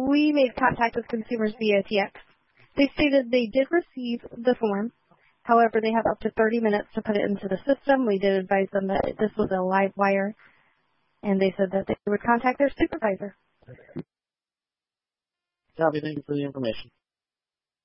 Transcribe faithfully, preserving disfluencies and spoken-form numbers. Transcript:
we made contact with consumers via T X. They stated they did receive the form. However, they have up to thirty minutes to put it into the system. We did advise them that this was a live wire, and they said that they would contact their supervisor. Copy. Thank you for the information.